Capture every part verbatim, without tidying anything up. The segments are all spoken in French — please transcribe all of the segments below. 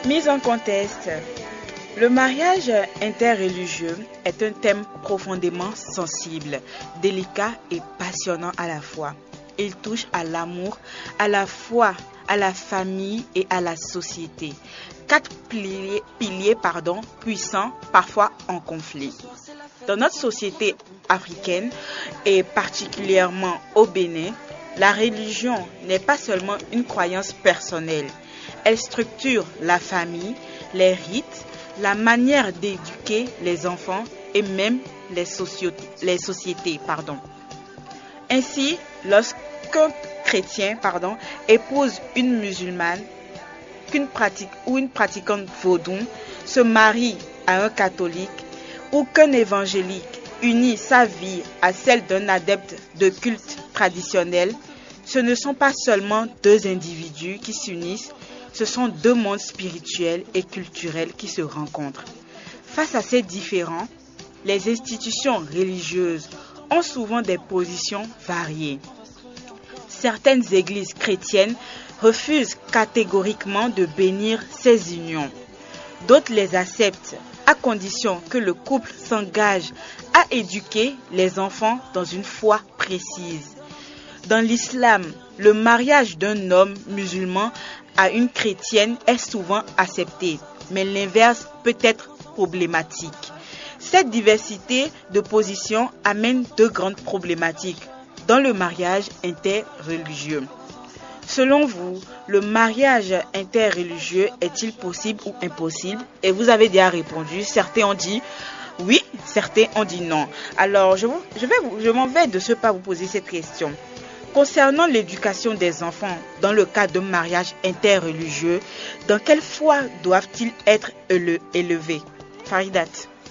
Mise en contexte. Le mariage interreligieux est un thème profondément sensible, délicat et passionnant à la fois. Il touche à l'amour, à la foi, à la famille et à la société. Quatre piliers, piliers pardon, puissants, parfois en conflit. Dans notre société africaine et particulièrement au Bénin, la religion n'est pas seulement une croyance personnelle. Elle structure la famille, les rites, la manière d'éduquer les enfants et même les, socio- les sociétés. Pardon. Ainsi, lorsqu'un chrétien pardon, épouse une musulmane qu'une pratique, ou une pratiquante vaudou, se marie à un catholique ou qu'un évangélique unit sa vie à celle d'un adepte de culte traditionnel, ce ne sont pas seulement deux individus qui s'unissent, ce sont deux mondes spirituels et culturels qui se rencontrent. Face à ces différends, les institutions religieuses ont souvent des positions variées. Certaines églises chrétiennes refusent catégoriquement de bénir ces unions. D'autres les acceptent à condition que le couple s'engage à éduquer les enfants dans une foi précise. Dans l'islam, le mariage d'un homme musulman à une chrétienne est souvent accepté, mais l'inverse peut être problématique. Cette diversité de positions amène deux grandes problématiques dans le mariage interreligieux. Selon vous, le mariage interreligieux est-il possible ou impossible? Et vous avez déjà répondu. Certains ont dit oui, certains ont dit non. Alors, je, vous, je, vais, je m'en vais de ce pas vous poser cette question. Concernant l'éducation des enfants dans le cadre d'un mariage interreligieux, dans quelle foi doivent-ils être élevés? Faridat.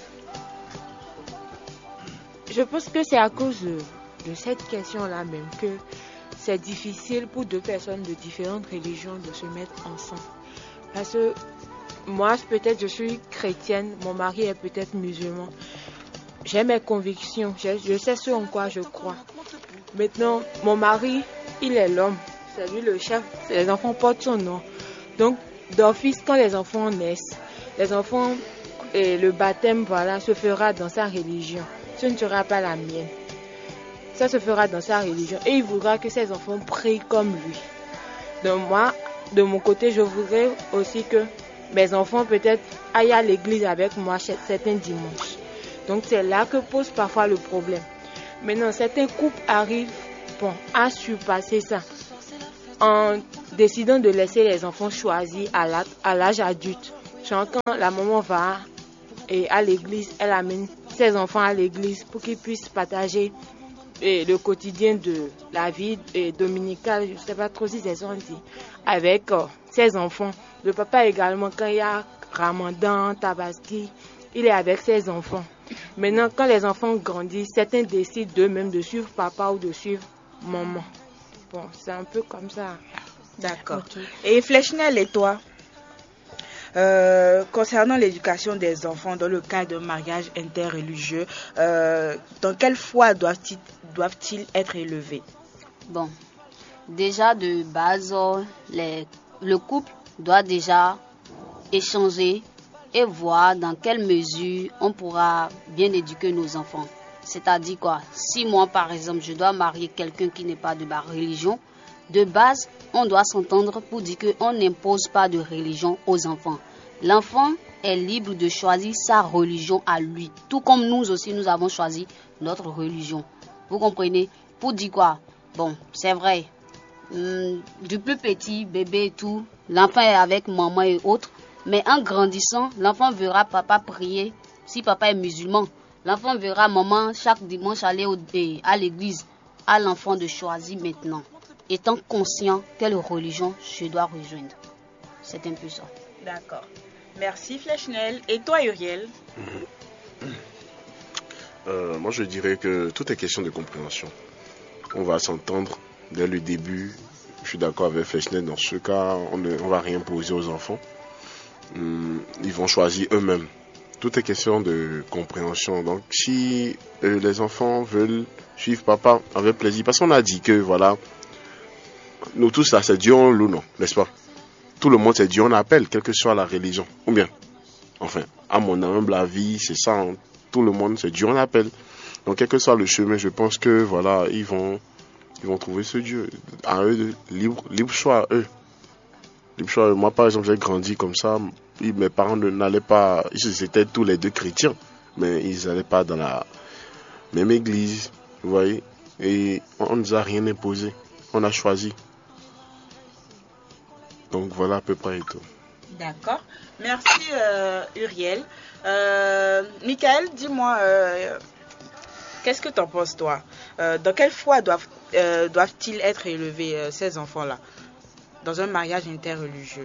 Je pense que c'est à cause de, de cette question-là même que c'est difficile pour deux personnes de différentes religions de se mettre ensemble. Parce que moi, peut-être je suis chrétienne, mon mari est peut-être musulman. J'ai mes convictions, je, je sais ce en quoi je crois. Maintenant, mon mari, il est l'homme, c'est lui le chef, les enfants portent son nom. Donc, d'office, quand les enfants naissent, les enfants, et le baptême, voilà, se fera dans sa religion. Ce ne sera pas la mienne. Ça se fera dans sa religion. Et il voudra que ses enfants prient comme lui. Donc moi, de mon côté, je voudrais aussi que mes enfants peut-être aillent à l'église avec moi certains dimanches. Donc c'est là que pose parfois le problème. Maintenant, certains couples arrivent bon, à surpasser ça en décidant de laisser les enfants choisir à l'âge adulte. Genre quand la maman va et à l'église, elle amène ses enfants à l'église pour qu'ils puissent partager et le quotidien de la vie et dominicale, je ne sais pas trop si c'est ça on dit, avec euh, ses enfants. Le papa également, quand il y a Ramadan, Tabaski, il est avec ses enfants. Maintenant, quand les enfants grandissent, certains décident d'eux-mêmes de suivre papa ou de suivre maman. Bon, c'est un peu comme ça. D'accord. Okay. Et Flechnel, et toi euh, concernant l'éducation des enfants dans le cadre d'un mariage interreligieux, euh, dans quelle foi doivent-ils, doivent-ils être élevés? Bon, déjà de base, les, le couple doit déjà échanger et voir dans quelle mesure on pourra bien éduquer nos enfants. C'est-à-dire quoi? Si moi, par exemple, je dois marier quelqu'un qui n'est pas de ma religion, de base, on doit s'entendre pour dire qu'on n'impose pas de religion aux enfants. L'enfant est libre de choisir sa religion à lui, tout comme nous aussi, nous avons choisi notre religion. Vous comprenez? Pour dire quoi? Bon, c'est vrai, hum, du plus petit, bébé et tout, l'enfant est avec maman et autres, mais en grandissant, l'enfant verra papa prier, si papa est musulman. L'enfant verra maman chaque dimanche aller au, à l'église. À l'enfant de choisir maintenant, étant conscient quelle religion je dois rejoindre. C'est un peu ça. D'accord. Merci Flechnel. Et toi Uriel? mmh. euh, Moi je dirais que tout est question de compréhension. On va s'entendre dès le début. Je suis d'accord avec Flechnel. Dans ce cas, on ne on va rien poser aux enfants. Mmh, ils vont choisir eux-mêmes. Tout est question de compréhension. Donc, si euh, les enfants veulent suivre papa avec plaisir, parce qu'on a dit que, voilà, nous tous là, c'est Dieu, on loue, non, n'est-ce pas? tout le monde, c'est Dieu on appelle, quelle que soit la religion. Ou bien, enfin, à mon humble avis, c'est ça, hein, tout le monde, c'est Dieu on appelle. Donc, quel que soit le chemin, je pense que, voilà, ils vont, ils vont trouver ce Dieu. À eux, de, libre, libre choix à eux. Libre choix à eux. Moi, par exemple, j'ai grandi comme ça. Mes parents n'allaient pas, ils étaient tous les deux chrétiens, mais ils n'allaient pas dans la même église, vous voyez. Et on ne nous a rien imposé. On a choisi. Donc, voilà à peu près et tout. D'accord. Merci, euh, Uriel. Euh, Michael, dis-moi, euh, qu'est-ce que tu en penses, toi? euh, Dans quelle foi doivent, euh, doivent-ils être élevés, euh, ces enfants-là, dans un mariage interreligieux?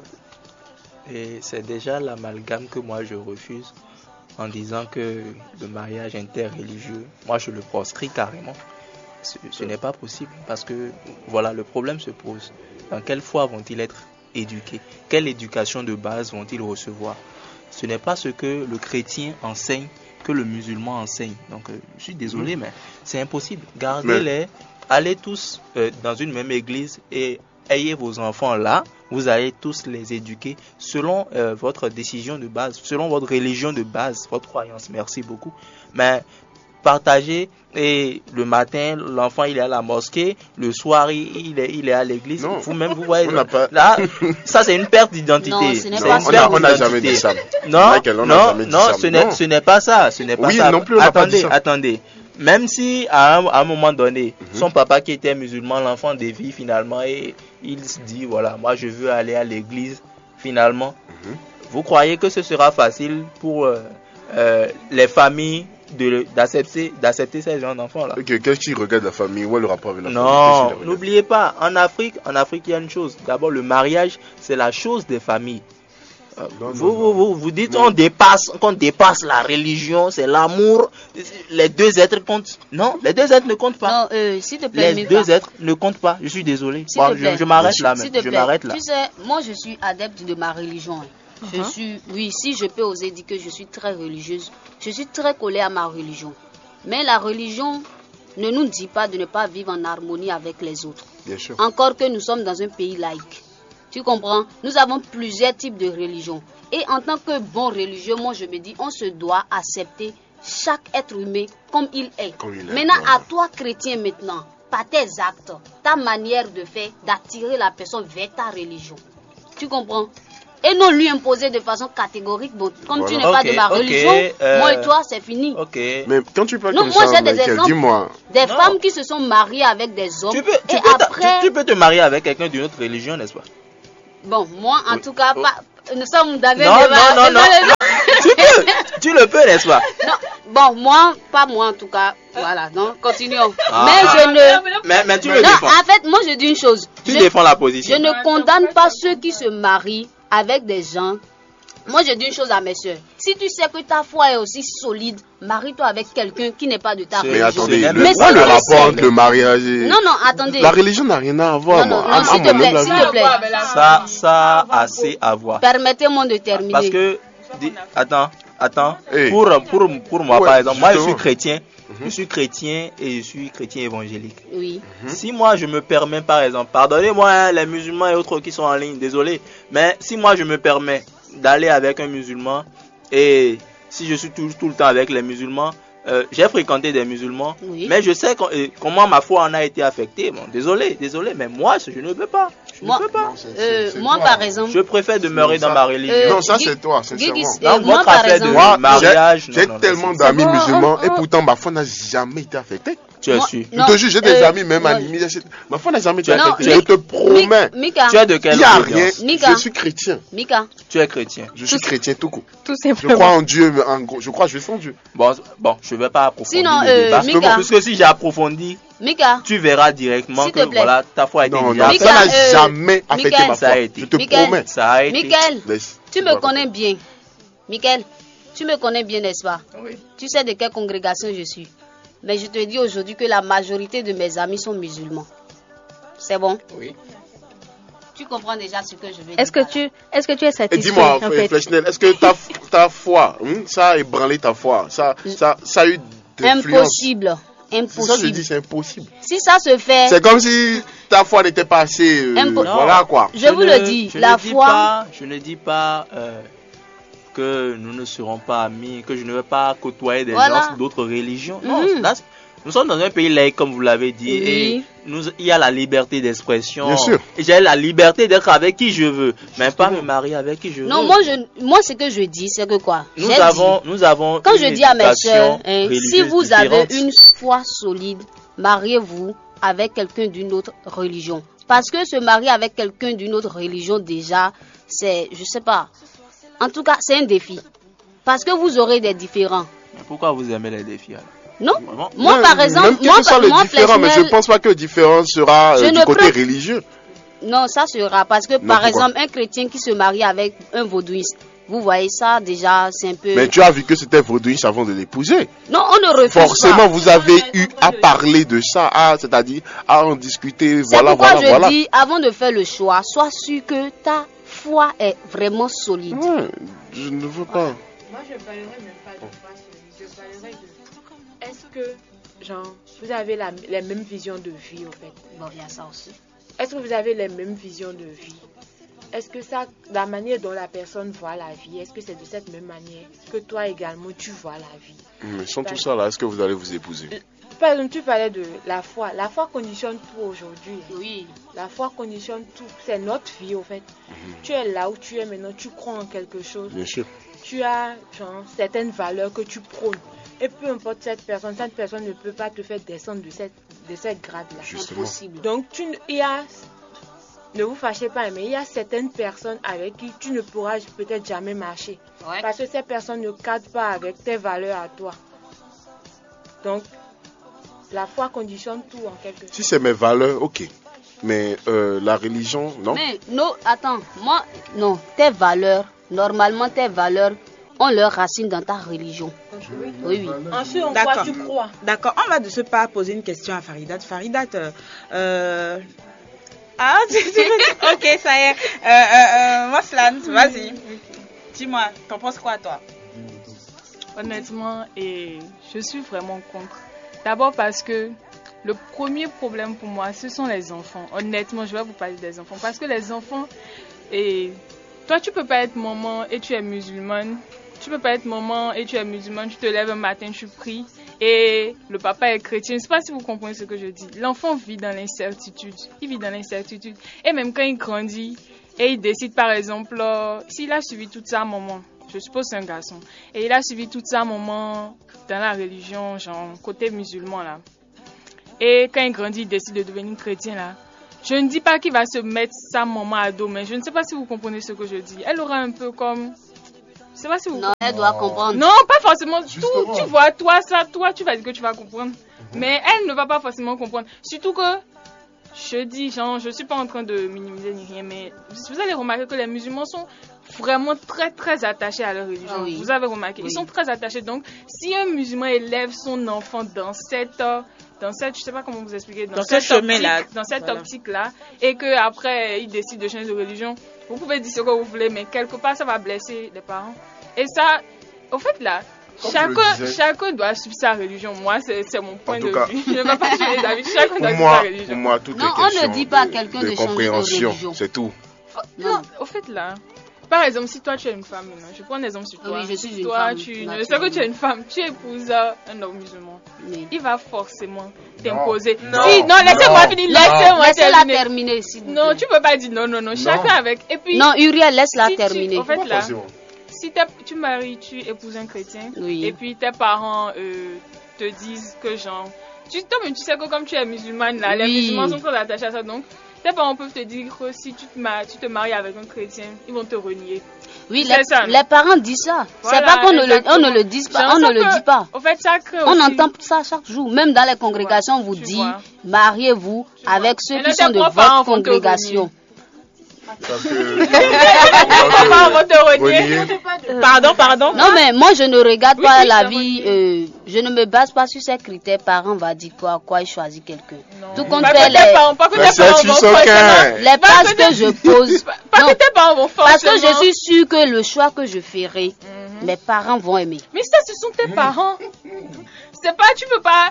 Et c'est déjà l'amalgame que moi je refuse en disant que le mariage interreligieux, moi je le proscris carrément. Ce, ce n'est pas possible parce que voilà, le problème se pose. Dans quelle foi vont-ils être éduqués? Quelle éducation de base vont-ils recevoir? Ce n'est pas ce que le chrétien enseigne que le musulman enseigne. Donc, euh, je suis désolé, mmh. mais c'est impossible. Gardez-les, mais... allez tous euh, dans une même église et ayez vos enfants là. Vous allez tous les éduquer selon euh, votre décision de base, selon votre religion de base, votre croyance. Merci beaucoup. Mais partagez, et le matin, l'enfant il est à la mosquée, le soir il est, il est à l'église. Vous-même, vous voyez, pas... là, ça c'est une perte d'identité. Non, ce n'est c'est pas ça. On n'a jamais dit ça. Non, Michael, on non, jamais dit non, ça. ce n'est, non. ce n'est pas ça. Ce n'est pas oui, ça. non plus, on attendez, n'a pas dit ça. attendez. Même si à un, à un moment donné, mm-hmm. son papa qui était musulman, l'enfant dévie finalement et il se dit voilà, moi je veux aller à l'église finalement. Mm-hmm. Vous croyez que ce sera facile pour euh, euh, les familles de, d'accepter, d'accepter ces gens d'enfants là? Okay, qu'est-ce qui regarde la famille? Où est le rapport avec la non, famille? Non, n'oubliez pas, en Afrique, en Afrique il y a une chose. D'abord, le mariage, c'est la chose des familles. Non, vous, non, vous, vous, vous dites qu'on dépasse, qu'on dépasse la religion, c'est l'amour, les deux êtres comptent. Non, les deux êtres ne comptent pas. Non, euh, s'il te plaît, les deux pas. êtres ne comptent pas. Je suis désolé. Bon, je, je m'arrête là même. Je m'arrête là. Tu sais, moi je suis adepte de ma religion. Je uh-huh. suis, oui, si je peux oser dire que je suis très religieuse, je suis très collée à ma religion. Mais la religion ne nous dit pas de ne pas vivre en harmonie avec les autres. Bien sûr. Encore que nous sommes dans un pays laïque. Tu comprends? Nous avons plusieurs types de religions. Et en tant que bon religieux, moi je me dis, on se doit accepter chaque être humain comme il est. Comme il est maintenant, voilà. à toi chrétien maintenant, par tes actes, ta manière de faire, d'attirer la personne vers ta religion. Tu comprends? Et non lui imposer de façon catégorique, bon, comme voilà. tu n'es okay, pas de ma religion, okay, euh, moi et toi c'est fini. Okay. Mais quand tu parles non, comme moi, ça, j'ai des Michael, exemples, dis-moi. Des non. femmes qui se sont mariées avec des hommes. Tu peux, tu et peux, après... ta, tu, tu peux te marier avec quelqu'un d'une autre religion, n'est-ce pas? Bon, moi en oui. tout cas, oh. pas, nous sommes dans un non, débat. Non, non, non, non. tu peux, tu le peux, n'est-ce pas? Non, bon, moi, pas moi en tout cas. Voilà, donc continuons. Ah. Mais je ne. Mais, mais tu non, le défends. En fait, moi je dis une chose. Tu je, défends la position. Je ne condamne pas ceux qui se marient avec des gens. Moi je dis une chose à mes soeurs. Si tu sais que ta foi est aussi solide, marie-toi avec quelqu'un qui n'est pas de ta mais religion. Attendez, mais quoi le rapport entre le mariage et... Non, non, attendez. La religion n'a rien à voir. Non, non, moi. non, s'il te plaît, s'il te plaît. Ça, ça a assez à voir. Permettez-moi de terminer. Parce que, dis, attends, attends. Hey. Pour, pour, pour moi, ouais, par exemple, justement. moi je suis chrétien. Mm-hmm. Je suis chrétien et je suis chrétien évangélique. Oui. Mm-hmm. Si moi je me permets, par exemple, pardonnez-moi hein, les musulmans et autres qui sont en ligne, désolé, mais si moi je me permets d'aller avec un musulman et si je suis tout, tout le temps avec les musulmans, euh, j'ai fréquenté des musulmans, oui. mais je sais com- euh, comment ma foi en a été affectée. Bon, désolé, désolé, mais moi je ne peux pas. Je moi, ne peux pas. Non, c'est, c'est, c'est moi par exemple, je préfère demeurer dans ma religion. Euh, non, ça c'est toi, c'est Guigui, moi. Euh, moi par exemple, moi, mariage, j'ai, j'ai non, non, tellement non, d'amis bon, musulmans oh, oh. et pourtant ma foi n'a jamais été affectée. Tu es sûr? Je te jure, j'ai des euh, amis même animés. Ma foi n'a jamais été non, affectée. je te promets. Mika, tu es de quelle Il n'y a rien. Mika. Je suis chrétien. Mika. Tu es chrétien. Je suis chrétien tout court. Tout simplement. Je crois en Dieu, en gros. Je crois, je suis en Dieu. Bon, bon, je ne vais pas approfondir Sinon, le euh, débat. Mika. Puisque si j'ai approfondi, Mika. tu verras directement S'il que te plaît. voilà, ta foi a été Non, déjà non, Mika, ça n'a euh, jamais affecté Mika. ma Ça a foi. été. Je te Mika. promets. Ça a été. Michael, Laisse. tu me connais bien. Michael, tu me connais bien, n'est-ce pas? Oui. Tu sais de quelle congrégation je suis. Mais je te dis aujourd'hui que la majorité de mes amis sont musulmans. C'est bon? Oui. Tu comprends déjà ce que je veux dire. Est-ce que tu, est-ce que tu es Et satisfait dis-moi, en fait? Flechnel, est-ce que ta, ta foi, hein, ça a ébranlé ta foi? Ça, ça, ça a eu d'influence? Impossible. C'est ça que je Impossible. dis, c'est impossible. Si ça se fait. C'est comme si ta foi n'était pas assez... euh, Impo- voilà quoi. Je vous ne- le dis, je la ne dis foi... pas- je ne dis pas euh, que nous ne serons pas amis, que je ne vais pas côtoyer des Voilà. gens d'autres religions. Non, Mhm. that's- nous sommes dans un pays laïque, comme vous l'avez dit, Oui. et nous, il y a la liberté d'expression. Bien sûr. Et j'ai la liberté d'être avec qui je veux, mais pas me marier avec qui je veux. Non, moi, je, moi, ce que je dis, c'est que quoi? nous J'ai avons, dit, nous avons. quand une je dis à mes éducation soeurs, hein, si religieuse vous avez différente. une foi solide, mariez-vous avec quelqu'un d'une autre religion. Parce que se marier avec quelqu'un d'une autre religion, déjà, c'est, je sais pas. En tout cas, c'est un défi. Parce que vous aurez des différends. Mais pourquoi vous aimez les défis alors? Non? Vraiment? Moi, Non, par exemple, même quel moi, que soit le moi, différent, mais je Fleschnel- pense pas que le différent sera euh, Je du ne côté prends- religieux. Non, ça sera parce que, Non, par pourquoi? exemple, un chrétien qui se marie avec un vaudouiste, vous voyez ça, déjà, c'est un peu... Mais tu as vu que c'était vaudouiste avant de l'épouser. Non, on ne refuse Forcément, pas. vous avez eu à parler de ça, à- c'est-à-dire à en discuter. C'est Voilà, pourquoi voilà, je voilà. dis, avant de faire le choix, sois sûr que ta foi est vraiment solide. Ouais, je ne veux pas. Moi, je parlerai même pas de foi solide. Je parlerai de. Est-ce que, genre, vous avez la, les mêmes visions de vie, en fait? Bon, il y a ça aussi. Est-ce que vous avez les mêmes visions de vie? Est-ce que ça, la manière dont la personne voit la vie, est-ce que c'est de cette même manière que toi également tu vois la vie? Mais sans tout ça, là, est-ce que vous allez vous épouser? Par exemple, tu parlais de la foi. La foi conditionne tout aujourd'hui. Oui. La foi conditionne tout. C'est notre vie, au fait. Tu es là où tu es maintenant, tu crois en quelque chose. Bien sûr. Tu as genre, certaines valeurs que tu prônes. Et peu importe cette personne, cette personne ne peut pas te faire descendre de cette, de cette grade-là. Justement. Impossible. Donc, tu, ne- il y a, ne vous fâchez pas, mais il y a certaines personnes avec qui tu ne pourras peut-être jamais marcher. Ouais. Parce que ces personnes ne cadrent pas avec tes valeurs à toi. Donc, la foi conditionne tout en quelque sorte. Si c'est mes valeurs, ok. Mais euh, la religion, non. Mais non, attends, moi, non, tes valeurs, normalement tes valeurs ont leur racine dans ta religion. Oui, oui. En ce en quoi D'accord. tu crois. D'accord, on va de ce pas poser une question à Faridat. Faridat, euh, euh, ah, tu, tu veux- ok, ça y est. Euh, euh, euh, Moslan, vas-y. Dis-moi, t'en penses quoi, toi? Honnêtement, et je suis vraiment contre. D'abord parce que le premier problème pour moi, ce sont les enfants. Honnêtement, je vais vous parler des enfants. Parce que les enfants, et toi, tu peux pas être maman et tu es musulmane. Tu peux pas être maman et tu es musulmane. Tu te lèves un matin, tu pries. Et le papa est chrétien. Je ne sais pas si vous comprenez ce que je dis. L'enfant vit dans l'incertitude. Il vit dans l'incertitude. Et même quand il grandit et il décide, par exemple, euh, s'il a suivi toute sa maman, je suppose que c'est un garçon, et il a suivi toute sa maman dans la religion, genre côté musulman là. Et quand il grandit, il décide de devenir chrétien là. Je ne dis pas qu'il va se mettre sa maman à dos, mais je ne sais pas si vous comprenez ce que je dis. Elle aura un peu comme... Je sais pas si vous Non, elle doit comprendre. non, pas forcément tout. Tu vois, toi, ça, toi, tu vas dire que tu vas comprendre. Mais elle ne va pas forcément comprendre. Surtout que, je dis, genre, je suis pas en train de minimiser ni rien, mais vous allez remarquer que les musulmans sont vraiment très, très attachés à leur religion. Ah oui. Vous avez remarqué. Oui. Ils sont très attachés. Donc, si un musulman élève son enfant dans cette, euh, dans cette, je sais pas comment vous expliquer, dans, Dans cette ce chemin-là. optique- dans cette Voilà. optique-là, et que après il décide de changer de religion, vous pouvez dire ce que vous voulez, mais quelque part, ça va blesser les parents. Et ça, au fait, là, Comme chacun, je le disais. chacun doit suivre sa religion. Moi, c'est c'est mon point tout de cas, vue. Je ne vais pas suivre les avis. Chacun Pour doit suivre moi, sa pour religion. moi, tout Non, est on ne question dit pas à de- quelqu'un de de changer de compréhension, religion. c'est tout. Non, Non. au fait, là, par exemple, si toi tu es une femme, maintenant, je prends un exemple sur toi. Oui, je suis une toi, femme, tu, je naturellement. sais que tu es une femme, tu épouses un homme musulman. Oui. Il va forcément t'imposer. Non. Si, non, laissez-moi finir, laissez-moi Laissez-la terminer. terminer, s'il vous Non, plaît. tu peux pas dire non, non, non. Chacun avec. Et puis, Non, Uriel, laisse-la si tu- terminer. au fait, là, Forcément. si t'es- tu maries, tu épouses un chrétien, Oui. et puis tes parents euh, te disent que genre, tu, toi-même, tu sais que comme tu es musulmane, là, les Oui. musulmans sont très attachés à ça, donc tes parents peuvent te dire que si tu te, maries, tu te maries avec un chrétien, ils vont te renier. Oui, C'est les, ça. les parents disent ça. Voilà, C'est pas qu'on ne le, on exactement. ne le dise pas, Genre, on ça ne le peut- dit pas. En fait, ça crée On aussi... entend ça chaque jour. Même dans les congrégations, on vous Tu dit, vois. mariez-vous vois. avec ceux Et qui là, sont tes de propres votre parents vont te congrégation. Parce que- Tes parents vont te renier. Renier. Pardon, pardon. Non, mais moi, je ne regarde Oui, pas oui, la ça vie, revient. euh, je ne me base pas sur ces critères. Parents va dire quoi, quoi il choisit quelqu'un. Tout compte Pas fait que tes les, parents, pas que Mais tes parents c'est vont tu sens forcément... qu'un- les Pas bases que tes- que je pose. Pas Non, que tes parents vont parce que forcément... je suis sûre que le choix que je ferai, mes parents vont aimer. Mais ça, ce sont tes parents. C'est pas, tu peux pas...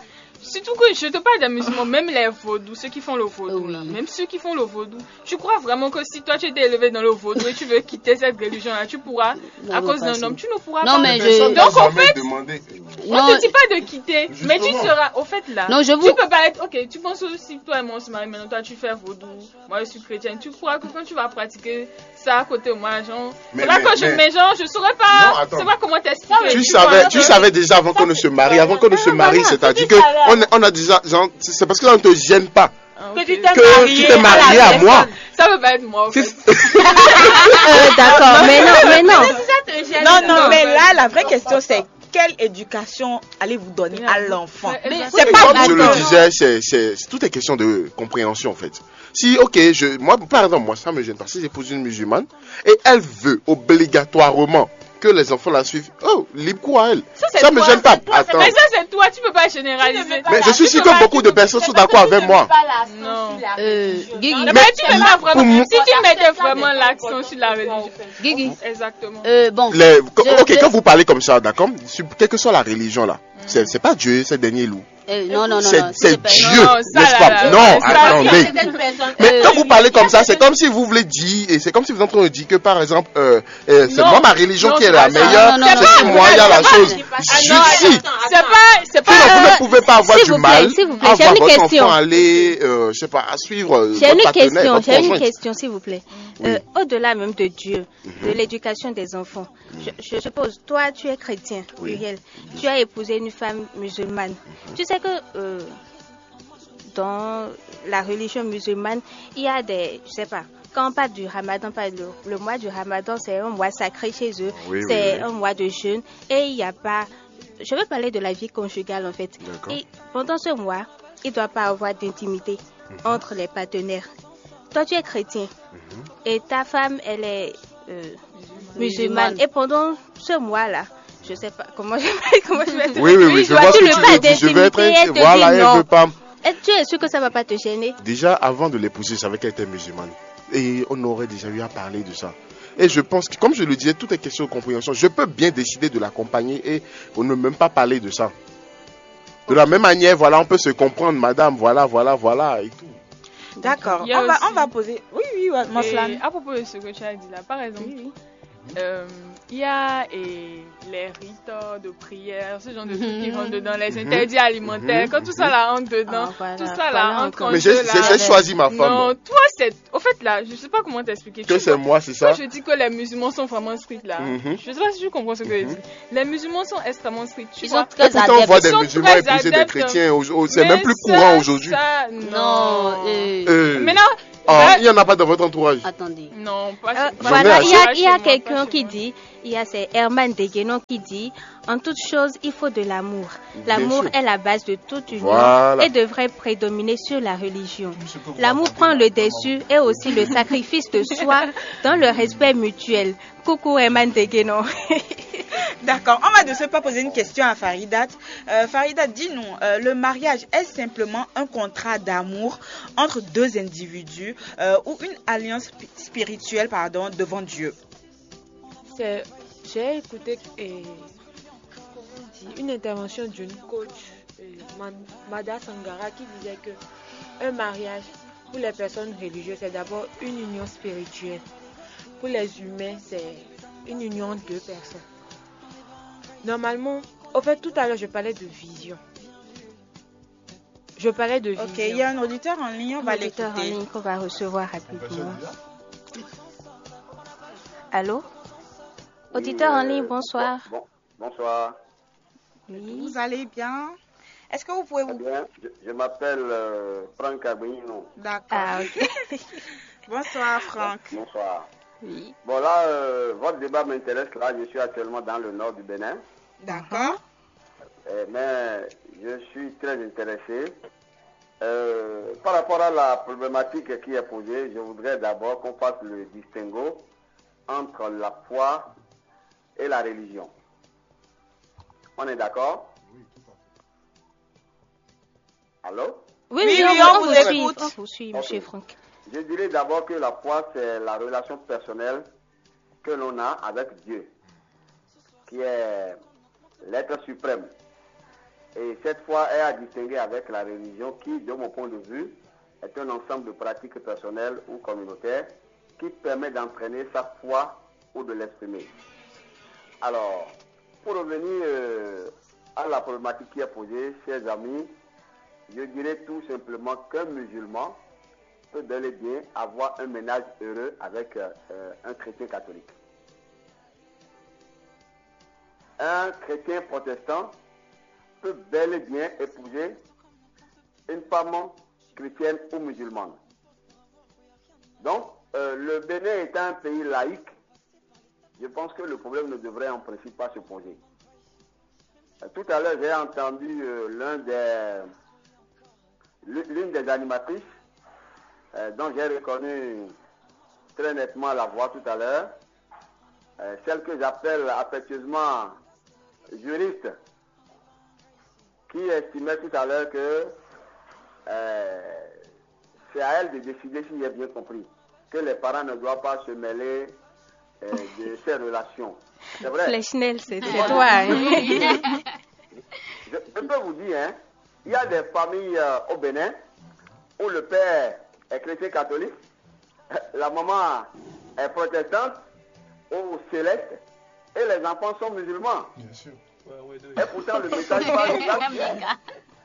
surtout que je te parle des musulmans, même les vaudous, ceux qui font le vaudou, Oui. là, même ceux qui font le vaudou. Tu crois vraiment que si toi tu étais élevé dans le vaudou et tu veux quitter cette religion-là, tu pourras, à Non, cause pas d'un ça. homme, tu ne pourras Non, pas. mais je- Personne n'a Donc, en jamais fait, demandé. On Non, ne te dit pas de quitter, mais tu Justement. seras, au fait là, Non, je tu vous- peux pas être, ok, tu penses aussi que toi et moi on se marie, maintenant toi tu fais vaudou, moi je suis chrétienne, tu crois que quand tu vas pratiquer ça à côté de moi, genre, Mais- faudra mais- que je, mais- mais genre, je saurais Non, pas, attends. je sais pas comment t'expliquer. Tu vois, savais, que- tu savais déjà avant qu'on ne se marie, avant qu'on ne se marie, c'est-à-dire que on, on a déjà, genre, c'est parce que là on te gêne pas. Ah, Que ok. tu t'es Que marié, tu t'es marié à moi. Ça peut pas être moi, en fait. Euh, d'accord, mais non, mais non. Non, non, Non, mais mais- là, la vraie question, c'est quelle éducation allez-vous donner à l'enfant? Mais C'est Oui, pas comme je le attends. disais, c'est, c'est, c'est- tout est question de compréhension en fait. Si, ok, je, moi, par exemple, moi, ça me gêne pas. Si j'épouse une musulmane et elle veut obligatoirement que les enfants la suivent, oh, libre cours à elle. Ça, c'est Ça me toi, gêne pas. c'est toi, Attends. Mais ça, c'est toi, tu peux pas généraliser. Mais je suis Tu sûr peux que pas- beaucoup de personnes sont d'accord avec moi. Non. Euh, Guigui, Mais, tu mets pas pour vraiment. moi- Si tu mettais vraiment l'accent sur la religion. Guigui. Exactement. Euh, bon. Les- Je- ok, je- quand vous parlez comme ça, d'accord, sur- quelle que soit la religion là, c'est, c'est pas Dieu, c'est dernier loup. Euh, non, non, non, C'est, non. c'est pas- Dieu, non, ça, n'est-ce là, pas? là, Non, là, ça, attendez. Mais Euh, quand vous parlez comme ça, c'est comme si vous voulez dire, et c'est comme si vous êtes en train de dire que par exemple, euh, euh, c'est Non. moi ma religion Non, qui est c'est la pas ça. meilleure, Non, non, c'est non, sur non, moi il y a la c'est chose. pas- Je Ah non, si. C'est pas, c'est pas. Sinon, vous Euh, ne pouvez pas avoir s'il du vous plaît, mal s'il vous plaît, à j'ai voir une votre question. enfant aller, euh, je sais pas, à suivre euh, J'ai votre une partenaire, question, votre j'ai une conjointe. question, s'il vous plaît. Oui. Euh, au-delà même de Dieu, de l'éducation des enfants, je, je suppose, toi, tu es chrétien, Oui. Uriel. Tu as épousé une femme musulmane. Tu sais que euh, dans la religion musulmane, il y a des, je sais pas, quand on parle du ramadan, par le, le mois du ramadan, c'est un mois sacré chez eux, Oui, oui, c'est oui. un mois de jeûne, et il n'y a pas, je veux parler de la vie conjugale en fait. D'accord. Et pendant ce mois, il ne doit pas avoir d'intimité Mhm. entre les partenaires. Toi, tu es chrétien Mhm. et ta femme, elle est euh, musulmane. Musulmane. Et pendant ce mois-là, je sais pas comment je vais, comment je vais te Oui, oui, oui, je dois- vois ce tu que le tu parles veux dire. Je vais être, d'intimité, elle te voilà, dit elle non. veut pas. Et tu es sûr que ça va pas te gêner? Déjà, avant de l'épouser, je savais qu'elle était musulmane. Et on aurait déjà eu à parler de ça. Et je pense que, comme je le disais, tout est question de compréhension. Je peux bien décider de l'accompagner et on ne même pas parler de ça. De la même manière, voilà, on peut se comprendre, madame, voilà, voilà, voilà, et tout. D'accord. Il y a On va, aussi- on va poser. Oui, oui, ouais, Et Moslan. à propos de ce que tu as dit là, par exemple, euh, il y a et les rites de prière, ce genre de trucs qui Mhm. rentrent dedans, les Mhm. interdits alimentaires, Mhm. quand tout ça là rentre dedans, Ah, voilà, tout ça voilà là entre encore. en Mais jeu j'ai là. j'ai- j'ai choisi ma femme. Non, toi c'est. Au fait là, je sais pas comment t'expliquer. Que Tu c'est vois, moi, c'est Quand ça? je dis que les musulmans sont vraiment stricts là, Mhm. je sais pas si tu comprends ce que je Mhm. dis. Les musulmans sont extrêmement stricts. Tu Ils vois. sont très Et pourtant, on voit adeptes. des Ils sont musulmans très épouser des adeptes. chrétiens. au- au- C'est Mais même plus ça, courant aujourd'hui. ça, Non, non. euh, Euh, Maintenant, ah, bah, il n'y en a pas dans votre entourage. attendez. non, pas Euh, chez- pas J'en ai voilà, il y a, pas il y a chez moi, quelqu'un pas chez qui moi. dit, il y a c'est Herman Deguenon qui dit, en toute chose, il faut de l'amour. L'amour sûr. est la base de toute union Voilà. et devrait prédominer sur la religion. L'amour prend le dessus et aussi le sacrifice de soi dans le respect mutuel. Coucou Herman Deguenon. D'accord. On va de ce pas poser une question à Faridat. Euh, Faridat, dis-nous, euh, le mariage est simplement un contrat d'amour entre deux individus euh, ou une alliance spi- spirituelle, pardon, devant Dieu? C'est- J'ai écouté et, comment on dit, une intervention d'une coach, euh, Man- Mada Sangara, qui disait que un mariage pour les personnes religieuses, c'est d'abord une union spirituelle. Pour les humains, c'est une union de deux personnes. Normalement, en fait, tout à l'heure, je parlais de vision. Je parlais de vision. Ok, il y a un auditeur en ligne, on va Auditeur en l'écouter. ligne qu'on va recevoir rapidement. Allô? Auditeur en ligne, bonsoir. Bon, bonsoir. Oui. Vous allez bien? Est-ce que vous pouvez Très vous... bien. Je, je m'appelle euh, Franck Abouino. D'accord. Ah, ok. Bonsoir, Franck. Bonsoir. Oui. Bon, là, euh, votre débat m'intéresse. Là, je suis actuellement dans le nord du Bénin. D'accord. Euh, mais je suis très intéressé. Euh, par rapport à la problématique qui est posée, je voudrais d'abord qu'on fasse le distinguo entre la foi et la religion. On est d'accord? Allô? Oui, Oui, oui, oui, on, on on vous vous suit. écoute. On vous suit, Ok. monsieur Franck. Je dirais d'abord que la foi, c'est la relation personnelle que l'on a avec Dieu, qui est l'être suprême. Et cette foi est à distinguer avec la religion qui, de mon point de vue, est un ensemble de pratiques personnelles ou communautaires qui permet d'entraîner sa foi ou de l'exprimer. Alors, pour revenir euh, à la problématique qui est posée, chers amis, je dirais tout simplement qu'un musulman peut bel et bien avoir un ménage heureux avec euh, un chrétien catholique. Un chrétien protestant peut bel et bien épouser une femme chrétienne ou musulmane. Donc, euh, le Bénin étant un pays laïque, je pense que le problème ne devrait en principe pas se poser. Euh, tout à l'heure, j'ai entendu euh, l'un des, l'une des animatrices, euh, dont j'ai reconnu très nettement la voix tout à l'heure, euh, celle que j'appelle affectueusement juriste, qui estimait tout à l'heure que euh, c'est à elle de décider, si j'ai bien compris, que les parents ne doivent pas se mêler euh, de ces relations. C'est vrai. Flechnel, c'est toi. Hein? je, je peux vous dire, hein, il y a des familles euh, au Bénin où le père est chrétien catholique, la maman est protestante ou céleste, et les enfants sont musulmans. Bien sûr. Et pourtant, le message passe.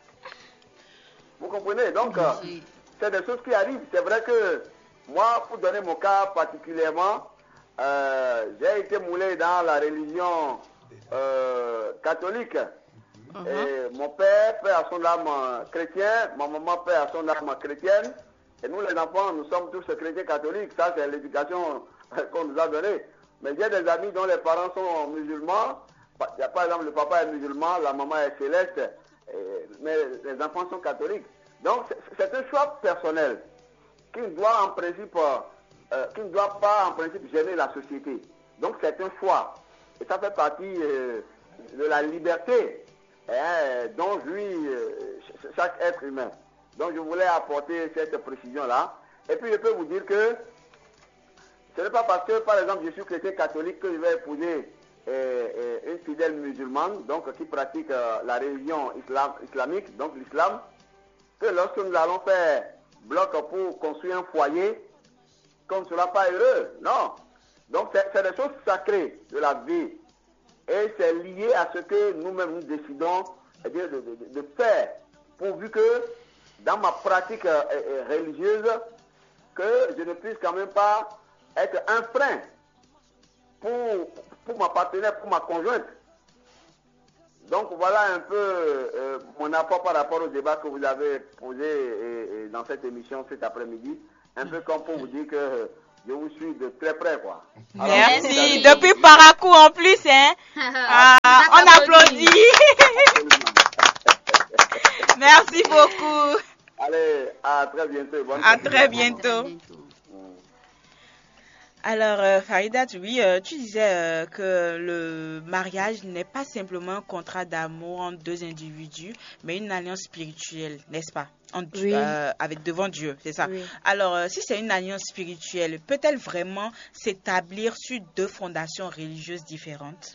Vous comprenez? Donc, euh, c'est des choses qui arrivent. C'est vrai que moi, pour donner mon cas particulièrement, euh, j'ai été moulé dans la religion euh, catholique. Uh-huh. Et mon père, père à son âme chrétien, ma maman, père à son âme chrétienne. Et nous, les enfants, nous sommes tous chrétiens catholiques. Ça, c'est l'éducation qu'on nous a donnée. Mais j'ai des amis dont les parents sont musulmans. Par exemple, le papa est musulman, la maman est céleste, mais les enfants sont catholiques. Donc, c'est un choix personnel qui ne doit en principe, euh, qui ne doit pas en principe gêner la société. Donc, c'est un choix. Et ça fait partie euh, de la liberté hein, dont jouit euh, chaque être humain. Donc, je voulais apporter cette précision-là. Et puis, je peux vous dire que ce n'est pas parce que, par exemple, je suis chrétien catholique que je vais épouser Et, et une fidèle musulmane, donc qui pratique euh, la religion islam, islamique, donc l'islam, que lorsque nous allons faire bloc pour construire un foyer, qu'on ne sera pas heureux. Non. Donc c'est des choses sacrées de la vie. Et c'est lié à ce que nous-mêmes nous décidons eh bien, de, de, de faire, pourvu que dans ma pratique euh, religieuse, que je ne puisse quand même pas être un frein pour, pour ma partenaire, pour ma conjointe. Donc voilà un peu euh, mon apport par rapport au débat que vous avez posé et, et dans cette émission cet après-midi. Un peu comme pour vous dire que je vous suis de très près, quoi. Alors, merci. Depuis Paracou en plus, hein. Ah, on applaudit. Merci beaucoup. Allez, à très bientôt. Bonne à très bientôt. Alors, euh, Farida, oui, euh, tu disais euh, que le mariage n'est pas simplement un contrat d'amour entre deux individus, mais une alliance spirituelle, n'est-ce pas? En, oui. euh, avec devant Dieu, c'est ça. Oui. Alors, euh, si c'est une alliance spirituelle, peut-elle vraiment s'établir sur deux fondations religieuses différentes?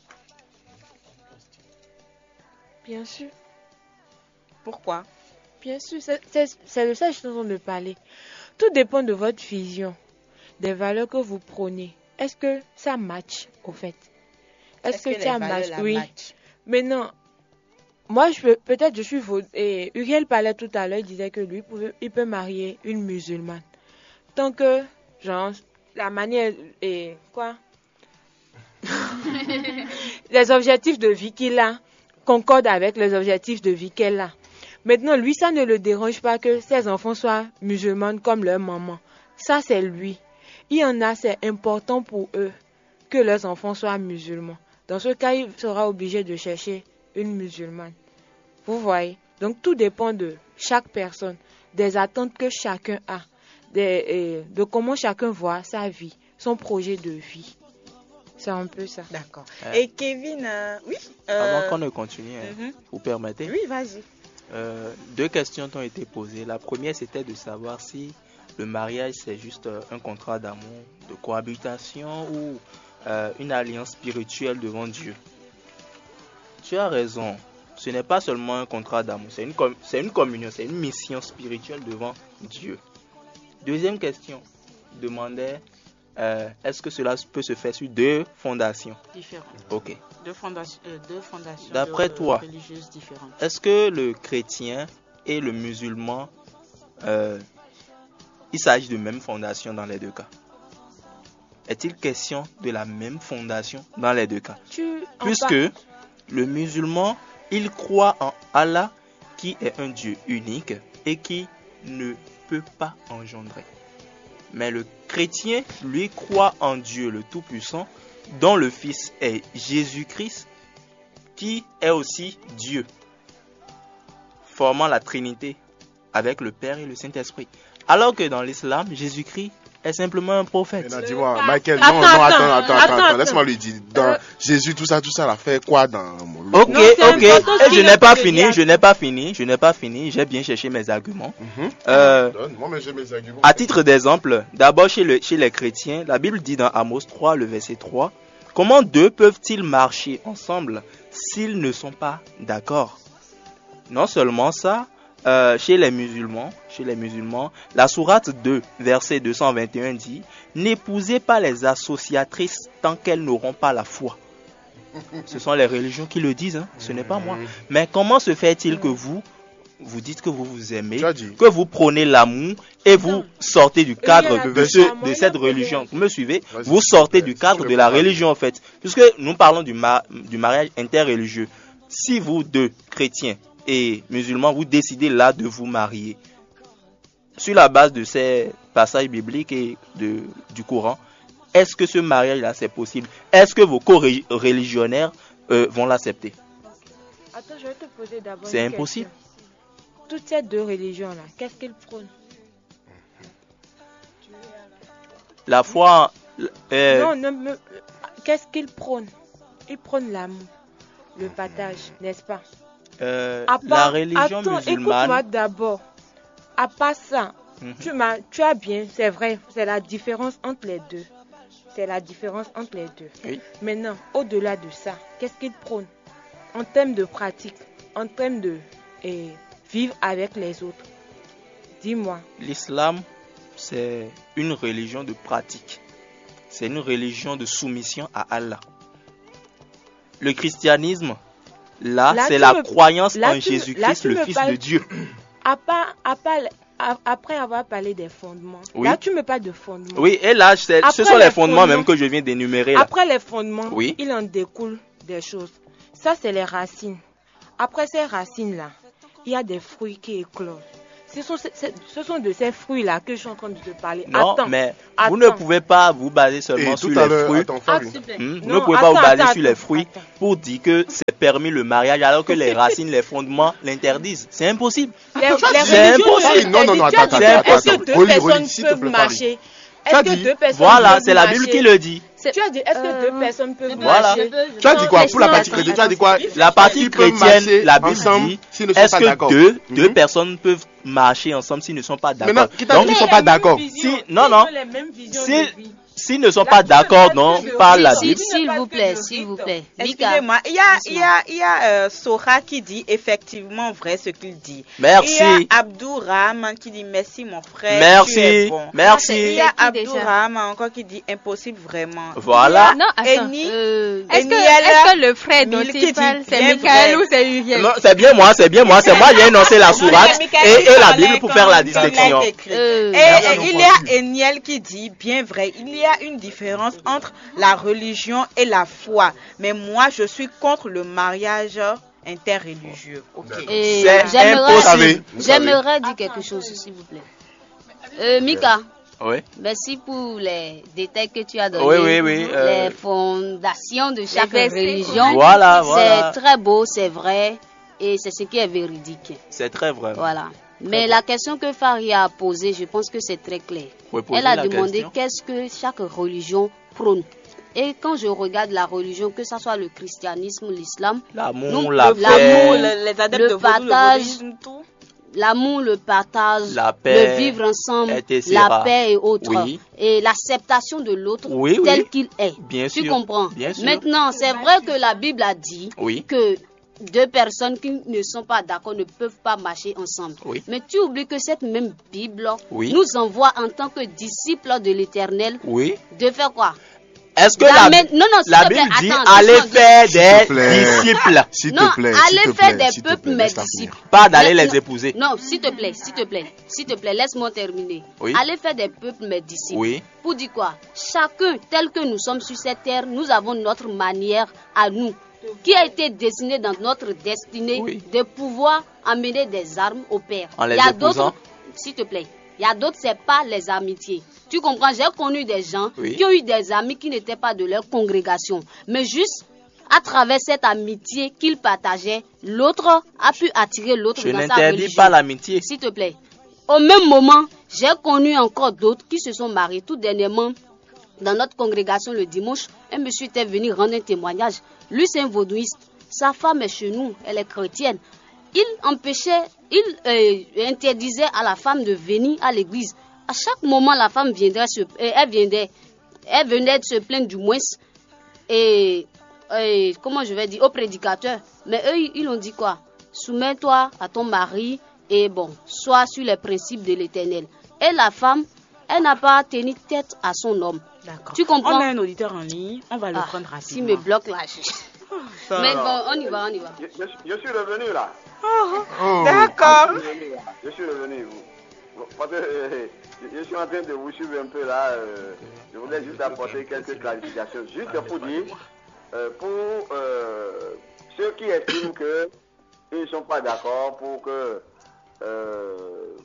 Bien sûr. Pourquoi? Bien sûr, c'est, c'est, c'est de ça que je suis en train de parler. Tout dépend de votre vision, des valeurs que vous prônez. Est-ce que ça match, au fait? Est-ce, Est-ce que, que ça match? Oui. Match? Mais non. Moi, je peux, peut-être je suis... Et Uriel parlait tout à l'heure, il disait que lui, pouvait, il peut marier une musulmane. Tant que, genre, la manière... Et quoi? Les objectifs de vie qu'il a concordent avec les objectifs de vie qu'elle a. Maintenant, lui, ça ne le dérange pas que ses enfants soient musulmans comme leur maman. Ça, c'est lui. Il y en a, c'est important pour eux que leurs enfants soient musulmans. Dans ce cas, il sera obligé de chercher une musulmane. Vous voyez? Donc, tout dépend de chaque personne, des attentes que chacun a, des, de comment chacun voit sa vie, son projet de vie. C'est un peu ça. D'accord. Euh, Et Kevin, euh, oui euh, Avant qu'on ne continue, hein, uh-huh. vous permettez? Oui, vas-y. Euh, deux questions t'ont été posées. La première, c'était de savoir si le mariage, c'est juste un contrat d'amour, de cohabitation ou euh, une alliance spirituelle devant Dieu. Tu as raison. ce n'est pas seulement un contrat d'amour, c'est une, com- c'est une communion, c'est une mission spirituelle devant Dieu. Deuxième question, demandait, euh, est-ce que cela peut se faire sur deux fondations Différentes. Ok. Deux fondations, euh, deux fondations D'après de- toi, religieuses différentes. Est-ce que le chrétien et le musulman, euh, il s'agit de même fondation dans les deux cas? Est-il question de la même fondation dans les deux cas? Tu en Puisque parles- le musulman, il croit en Allah qui est un Dieu unique et qui ne peut pas engendrer. Mais le chrétien, lui, croit en Dieu le Tout-Puissant, dont le Fils est Jésus-Christ, qui est aussi Dieu, formant la Trinité avec le Père et le Saint-Esprit. Alors que dans l'islam, Jésus-Christ est simplement un prophète. Mais non, dis-moi, Michael, Attends, non, non, attends, attends, attends, attends, attends, attends. laisse-moi lui dire. Dans Euh, Jésus, tout ça, tout ça, a fait quoi dans le Ok, Non, c'est ok, important ce et je qu'il n'ai a pas dit, fini, Elias. je n'ai pas fini, je n'ai pas fini, j'ai bien cherché mes arguments. Mhm. Euh, Donne, moi, mais j'ai mes arguments. À titre d'exemple, d'abord chez, le- chez les chrétiens, la Bible dit dans Amos trois, le verset trois, comment deux peuvent-ils marcher ensemble s'ils ne sont pas d'accord? Non seulement ça, euh, chez les musulmans, chez les musulmans, la sourate deux, verset deux cent vingt et un dit, n'épousez pas les associatrices tant qu'elles n'auront pas la foi. Ce sont les religions qui le disent, hein, ce n'est pas moi. Mais comment se fait-il que vous, vous dites que vous vous aimez, Tu as dit. que vous prenez l'amour et vous sortez du cadre Il y a de, la ce- question. de cette religion? Vous me suivez? Vas-y, Vous s'il te sortez plaît. du cadre S'il de te la plaît. religion en fait. Puisque nous parlons du, ma- du mariage interreligieux. Si vous deux, chrétiens et musulmans, vous décidez là de vous marier, sur la base de ces passages bibliques et de, du Coran, est-ce que ce mariage-là c'est possible? Est-ce que vos co-religionnaires euh, vont l'accepter? Attends, je vais te poser d'abord C'est une impossible. question. Toutes ces deux religions-là, qu'est-ce qu'ils prônent? La foi, euh, Non, non, me- qu'est-ce qu'ils prônent? Ils prônent l'amour, le partage, n'est-ce pas? euh, À la part- religion Attends, écoute-moi musulmane. d'abord. À part ça, Mhm. tu, m'as, tu as bien, c'est vrai, c'est la différence entre les deux. C'est la différence entre les deux. Oui. Maintenant, au-delà de ça, qu'est-ce qu'ils prônent? En termes de pratique, en termes de eh, vivre avec les autres. Dis-moi. L'islam, c'est une religion de pratique. C'est une religion de soumission à Allah. Le christianisme, là, Là, c'est tu la me- croyance là, en tu me- là, Jésus-Christ, tu le me Fils parles- de Dieu. À part, à part, à- après avoir parlé des fondements, Oui. là tu me parles de fondements. Oui, et là, c'est- ce Après sont les les fondements fondements- même que je viens d'énumérer là. Après les fondements, Oui. il en découle des choses. Ça, c'est les racines. Après ces racines-là, il y a des fruits qui éclosent. Ce sont, ce- ce- ce sont de ces fruits-là que je suis en train de te parler. Non, Attends, mais attends. vous ne pouvez pas vous baser seulement Et sur tout à les l'heure, fruits. attends, Ah, Farid. s'il te plaît. Hmm, Vous Non, ne pouvez pas attends, vous baser attends, sur les attends, fruits attends. pour dire que c'est permis le mariage alors que les racines, les fondements l'interdisent. C'est impossible. Les, tu as les dit- C'est religions impossible. nous Non, non, non, interdisent. attends, Tu as dit, attends, est-ce que attends. deux Oli, Oli, personnes s'il te peuvent plaît, marcher? Tu as Est-ce que dit- deux personnes Voilà, peuvent c'est la Bible marcher? qui le dit. Tu as dit, est-ce que deux Euh, personnes peuvent Voilà. marcher? Tu as dit quoi pour la Non, partie attends, chrétienne? Tu as dit quoi? La partie Ils peuvent chrétienne, marcher la Bible ensemble dit, s'ils ne sont est-ce pas que d'accord. deux, deux Mhm. personnes peuvent marcher ensemble s'ils ne sont pas Maintenant, d'accord? qui t'a dit Donc, qu'ils ne sont pas d'accord? Si- non, non. Si, Si- S'ils ne sont pas d'accord non, par la S'il Bible, s'il vous plaît, s'il vous plaît. Mika, Excusez-moi, il y a, il y a, il y a euh, Sora qui dit effectivement vrai ce qu'il dit. Merci. Il y a Abdourahman qui dit merci mon frère. Merci. tu es bon. Merci. Il y a C'est qui déjà? Abdourahman encore qui dit impossible vraiment. Voilà. Il y a Non, attends. Eni- euh, Est-ce que, Eniel est-ce que le frère dont Mille qui il dit parle, c'est bien Michael vrai. ou c'est Uriel? Non, c'est bien moi, c'est bien moi, c'est moi qui ai énoncé la sourate Michael et, qui et la parlait Bible pour comme- faire la comme l'a distinction. écrit. Euh, Et, Merci, et non, il y a Eniel qui dit, bien vrai, il y a une différence entre la religion et la foi. Mais moi, je suis contre le mariage interreligieux. Ok. et C'est j'aimerais, impossible. j'aimerais dire quelque chose, s'il vous plaît. Euh, Mika, Oui. merci pour les détails que tu as donnés. Oui, oui, oui, euh, Les fondations de chaque versets religion. Voilà, voilà. C'est très beau, c'est vrai, et c'est ce qui est véridique. C'est très vrai. Voilà. Mais la question que Faria a posée, je pense que c'est très clair. Vous pouvez poser Elle a la demandé question. qu'est-ce que chaque religion prône. Et quand je regarde la religion, que ce soit le christianisme, l'islam, L'amour, nous- la l'amour, paix, le- les adeptes le de vaudou, le partage, vaudouisme, tout. l'amour, le partage, La paix, le vivre ensemble, et cetera. la paix et autres, Oui. et l'acceptation de l'autre Oui, oui. tel qu'il est. Bien tu sûr, comprends? bien sûr. Maintenant, c'est vrai que la Bible a dit Oui. que deux personnes qui ne sont pas d'accord ne peuvent pas marcher ensemble. Oui. Mais tu oublies que cette même Bible Oui. nous envoie en tant que disciples de l'Éternel Oui. de faire quoi? Est-ce que la, D'amener- non, non, s'il la te plaît, Bible dit attends, allez doucement, faire S'il des te plaît. disciples, S'il Non, te plaît, allez s'il te faire plaît, des s'il te peuples plaît, mes laisse-la disciples. finir. pas d'aller Mais- les non, épouser. Non, s'il te plaît, s'il te plaît, s'il te plaît, laisse-moi terminer. Oui. Allez faire des peuples mes disciples. Oui. Pour dire quoi? Chacun, tel que nous sommes sur cette terre, nous avons notre manière à nous, qui a été destinée dans notre destinée Oui. de pouvoir amener des armes au Père. En les Il y a épousant. d'autres, s'il te plaît, il y a d'autres, c'est pas les amitiés. Tu comprends? J'ai connu des gens Oui. qui ont eu des amis qui n'étaient pas de leur congrégation, mais juste à travers cette amitié qu'ils partageaient, l'autre a pu attirer l'autre Je dans sa n'interdis religion. pas l'amitié. S'il te plaît. Au même moment, j'ai connu encore d'autres qui se sont mariés. Tout dernièrement, dans notre congrégation le dimanche, un monsieur était venu rendre un témoignage. Lui, c'est un vaudouiste. Sa femme est chez nous, elle est chrétienne. Il empêchait, il euh, interdisait à la femme de venir à l'église. À chaque moment, la femme viendrait se, euh, elle viendrait, elle venait de se plaindre du moins. Et, et comment je vais dire, au prédicateur. Mais eux, ils ont dit quoi? Soumets-toi à ton mari et bon, sois sur les principes de l'Éternel. Et la femme, elle n'a pas tenu tête à son homme. D'accord. Tu comprends? On a un auditeur en ligne, on va le Ah, prendre s'il rapidement. me bloque là. je- Ça Mais va. bon, on y va, on y va. Je, je- je suis revenu là. Oh. D'accord. Je suis revenu, là. Je suis revenu. Vous- Parce que euh, je je suis en train de vous suivre un peu là. euh, je voulais juste apporter quelques clarifications. Juste pour dire, euh, pour euh, ceux qui estiment qu'ils ne sont pas d'accord pour que euh,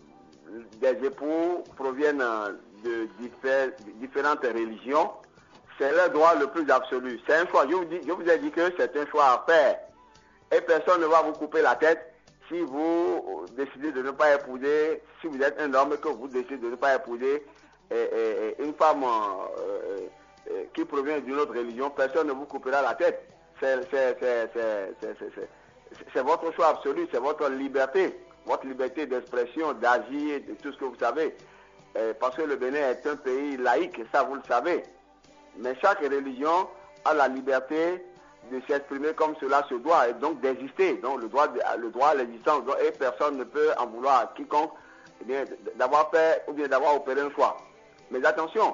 des époux proviennent de diffé- différentes religions, c'est leur droit le plus absolu. C'est un choix. Je vous, dis, je vous ai dit que c'est un choix à faire. Et personne ne va vous couper la tête si vous décidez de ne pas épouser, si vous êtes un homme et que vous décidez de ne pas épouser eh, eh, eh, une femme euh, eh, qui provient d'une autre religion, personne ne vous coupera la tête. C'est, c'est, c'est, c'est, c'est, c'est, c'est, c'est votre choix absolu, c'est votre liberté, votre liberté d'expression, d'agir, de tout ce que vous savez. Eh, parce que le Bénin est un pays laïque, ça vous le savez. Mais chaque religion a la liberté de s'exprimer comme cela se doit et donc d'exister. Donc le droit, de, le droit à l'existence, et personne ne peut en vouloir à quiconque eh bien, d'avoir fait ou bien d'avoir opéré un choix. Mais attention,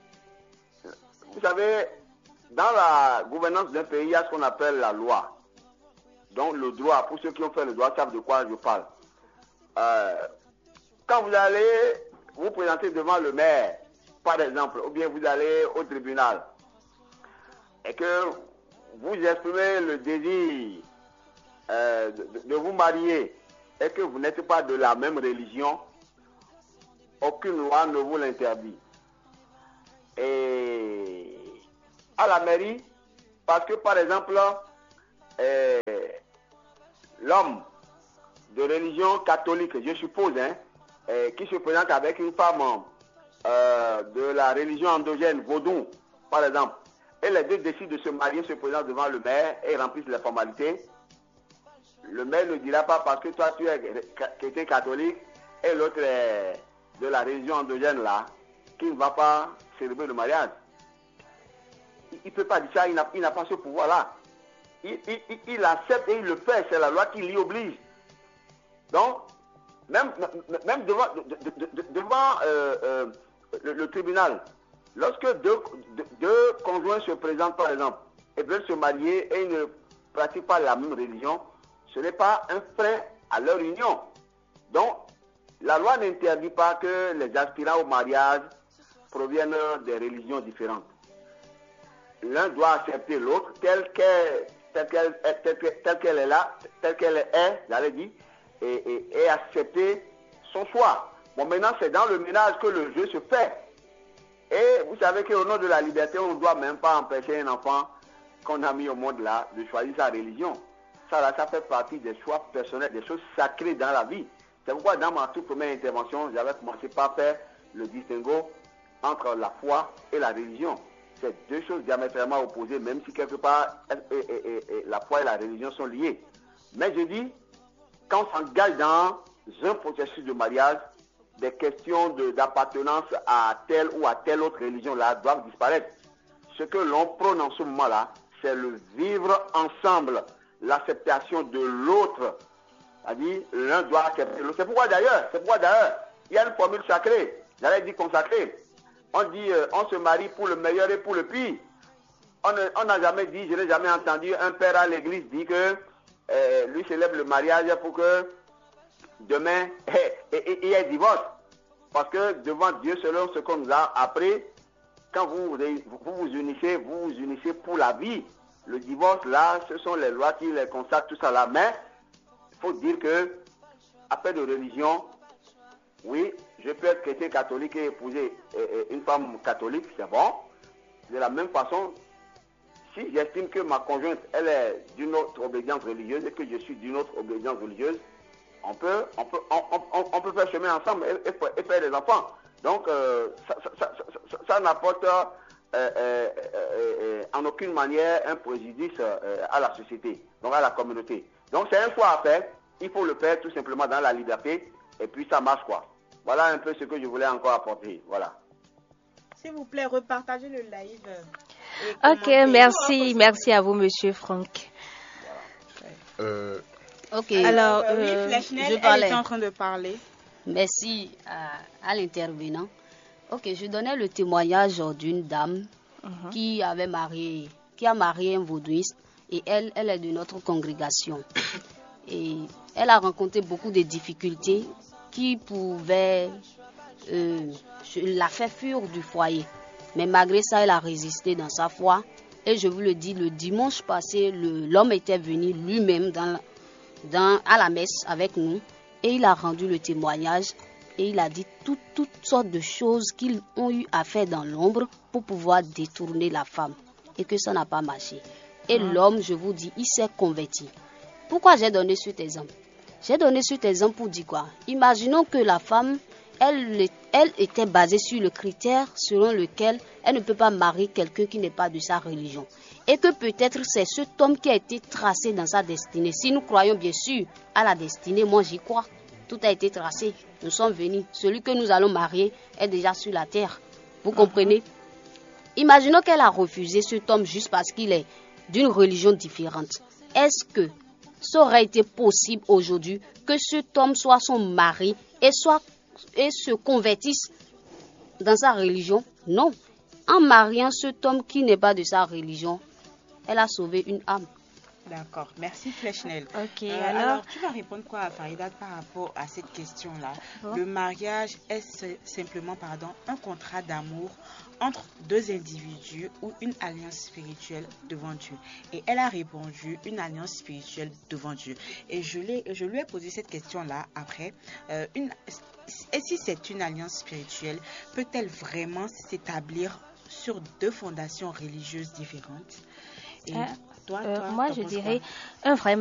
vous savez, dans la gouvernance d'un pays, il y a ce qu'on appelle la loi. Donc le droit, pour ceux qui ont fait le droit savent de quoi je parle. Euh, quand vous allez vous présenter devant le maire, par exemple, ou bien vous allez au tribunal, et que vous exprimez le désir euh, de, de vous marier, et que vous n'êtes pas de la même religion, aucune loi ne vous l'interdit. Et à la mairie, parce que par exemple, euh, l'homme de religion catholique, je suppose, hein, euh, qui se présente avec une femme euh, de la religion endogène, vaudou, par exemple, et les deux décident de se marier, se présentent devant le maire et remplissent les formalités, le maire ne dira pas parce que toi tu es chrétien catholique et l'autre est de la religion endogène là, qui ne va pas célébrer le mariage. Il ne peut pas dire ça, il n'a, il n'a pas ce pouvoir-là. Il, il, il accepte et il le fait, c'est la loi qui l'y oblige. Donc, même, même devant, de, de, de, devant euh, euh, le, le tribunal, lorsque deux, deux, deux conjoints se présentent par exemple et veulent se marier et ils ne pratiquent pas la même religion, ce n'est pas un frein à leur union. Donc, la loi n'interdit pas que les aspirants au mariage proviennent des religions différentes. L'un doit accepter l'autre tel qu'elle, tel qu'elle, tel qu'elle, tel qu'elle est là, telle qu'elle est, j'allais dire, et, et, et accepter son choix. Bon, maintenant, c'est dans le ménage que le jeu se fait. Et vous savez qu'au nom de la liberté, on ne doit même pas empêcher un enfant qu'on a mis au monde là de choisir sa religion. Ça, là, ça fait partie des choix personnels, des choses sacrées dans la vie. C'est pourquoi dans ma toute première intervention, j'avais commencé par faire le distinguo entre la foi et la religion. C'est deux choses diamétralement opposées, même si quelque part et, et, et, et la foi et la religion sont liées. Mais je dis, quand on s'engage dans un processus de mariage, des questions de, d'appartenance à telle ou à telle autre religion là doivent disparaître. Ce que l'on prône en ce moment-là, c'est le vivre ensemble, l'acceptation de l'autre. C'est-à-dire, l'un doit accepter l'autre. C'est pourquoi d'ailleurs, c'est pourquoi d'ailleurs, il y a une formule sacrée, j'allais dire consacrée. On dit, euh, on se marie pour le meilleur et pour le pire. On n'a jamais dit, je n'ai jamais entendu un père à l'église dire que euh, lui célèbre le mariage pour que demain il y ait divorce. Parce que devant Dieu, selon ce qu'on nous a appris, quand vous vous, vous unissez, vous vous unissez pour la vie. Le divorce, là, ce sont les lois qui les consacrent, tout ça là. Mais il faut dire que, après de religion, oui, je peux être chrétien catholique et épouser une femme catholique, c'est bon. De la même façon, si j'estime que ma conjointe, elle est d'une autre obédience religieuse et que je suis d'une autre obédience religieuse, on peut, on peut, on, on, on peut faire chemin ensemble et, et, et faire des enfants. Donc, euh, ça, ça, ça, ça, ça n'apporte euh, euh, euh, en aucune manière un préjudice euh, à la société, donc à la communauté. Donc, c'est un choix à faire. Il faut le faire tout simplement dans la liberté et puis ça marche quoi. Voilà un peu ce que je voulais encore apporter. Voilà. S'il vous plaît, repartagez le live. Ok, merci. Merci à vous, monsieur Franck. Euh, ok. Alors, euh, oui, Flechnel, je parlais. elle est en train de parler. Merci à, à l'intervenant. Ok, je donnais le témoignage d'une dame uh-huh. qui avait marié, qui a marié un vaudouiste et elle, elle est de notre congrégation. Et elle a rencontré beaucoup de difficultés qui pouvaient euh, la faire fuir du foyer. Mais malgré ça, elle a résisté dans sa foi. Et je vous le dis, le dimanche passé, le, l'homme était venu lui-même dans, dans, à la messe avec nous. Et il a rendu le témoignage. Et il a dit tout, toutes sortes de choses qu'ils ont eu à faire dans l'ombre pour pouvoir détourner la femme. Et que ça n'a pas marché. Et mmh. l'homme, je vous dis, il s'est converti. Pourquoi j'ai donné cet exemple? J'ai donné cet exemple pour dire quoi? Imaginons que la femme, elle, elle était basée sur le critère selon lequel elle ne peut pas marier quelqu'un qui n'est pas de sa religion. Et que peut-être c'est cet homme qui a été tracé dans sa destinée. Si nous croyons bien sûr à la destinée, moi j'y crois. Tout a été tracé. Nous sommes venus. Celui que nous allons marier est déjà sur la terre. Vous comprenez? Imaginons qu'elle a refusé cet homme juste parce qu'il est d'une religion différente. Est-ce que ça aurait été possible aujourd'hui que cet homme soit son mari et, soit, et se convertisse dans sa religion? Non. En mariant cet homme qui n'est pas de sa religion, elle a sauvé une âme. D'accord. Merci Flechnel. Ok, euh, alors... alors tu vas répondre quoi à Farida par rapport à cette question-là? Oh. Le mariage est simplement pardon, un contrat d'amour entre deux individus ou une alliance spirituelle devant Dieu. Et elle a répondu une alliance spirituelle devant Dieu. Et je, l'ai, je lui ai posé cette question-là après. Euh, une, et si c'est une alliance spirituelle, peut-elle vraiment s'établir sur deux fondations religieuses différentes? Et euh, toi, euh, toi, moi, je dirais quoi? un vrai